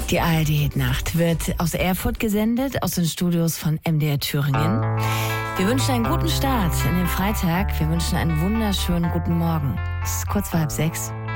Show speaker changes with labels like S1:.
S1: Die ARD-Nacht wird aus Erfurt gesendet, aus den Studios von MDR Thüringen. Wir wünschen einen guten Start in den Freitag. Wir wünschen einen wunderschönen guten Morgen. Es ist kurz vor 5:30.